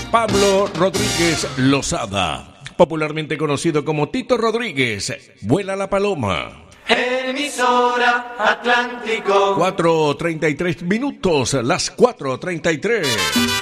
Pablo Rodríguez Lozada, popularmente conocido como Tito Rodríguez. Vuela la paloma. Emisora Atlántico. 4:33 minutos, las 4:33.